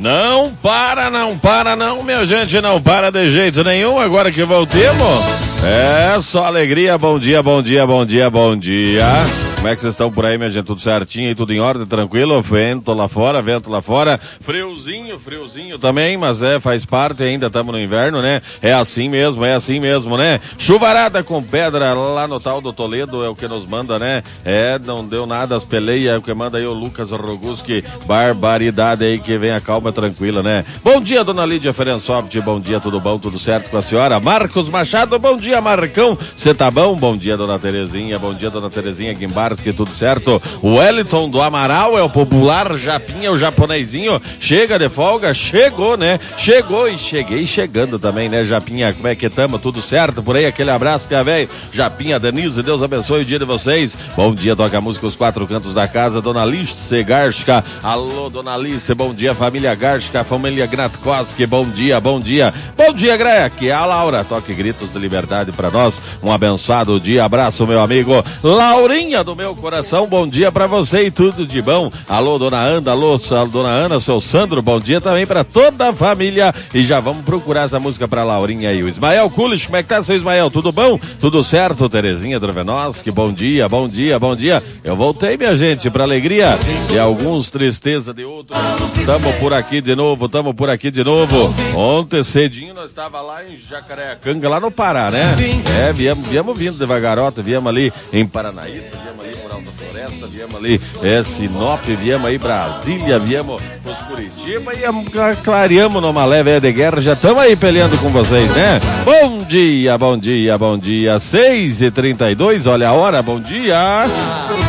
Não para não, minha gente, não para de jeito nenhum, agora que voltemos. É só alegria, bom dia. Como é que vocês estão por aí, minha gente? Tudo certinho e tudo em ordem, tranquilo? Vento lá fora, friozinho também, mas faz parte, ainda estamos no inverno, né? É assim mesmo, né? Chuvarada com pedra lá no tal do Toledo é o que nos manda, né? Não deu nada as peleias, é o que manda aí o Lucas Roguski, barbaridade aí, que vem a calma tranquila, né? Bom dia, dona Lídia Ferensoft, bom dia, tudo bom, tudo certo com a senhora? Marcos Machado, bom dia, Marcão, você tá bom? Bom dia, dona Terezinha Guimbar, que tudo certo. O Wellington do Amaral é o popular Japinha, o japonesinho, chega de folga, chegou, né? Cheguei chegando também, né, Japinha? Como é que tamo? Tudo certo por aí? Aquele abraço, pia velho. Japinha, Denise, Deus abençoe o dia de vocês. Bom dia, toca a música Os Quatro Cantos da Casa, dona Alice Garska. Alô, dona Alice, bom dia, família Garska, família Gratkoski, bom dia. Bom dia, Greia, que é a Laura, toque gritos de liberdade pra nós. Um abençoado dia, abraço, meu amigo Laurinha do meu coração, bom dia pra você e tudo de bom. Alô, dona Ana, seu Sandro, bom dia também pra toda a família. E já vamos procurar essa música pra Laurinha aí. O Ismael Kulish, como é que tá, seu Ismael? Tudo bom? Tudo certo? Terezinha Drovenoski, bom dia. Eu voltei, minha gente, pra alegria e alguns tristeza de outros. Tamo por aqui de novo. Ontem cedinho nós tava lá em Jacareacanga, lá no Pará, né? Viemos vindo devagarota, viemos ali em Paranaíba, viemos ali por Alta Floresta, viemos ali Sinop, viemos aí Brasília, viemos pros Curitiba e clareamos numa leve de guerra, já estamos aí peleando com vocês, né? Bom dia, 6h32, olha a hora, bom dia.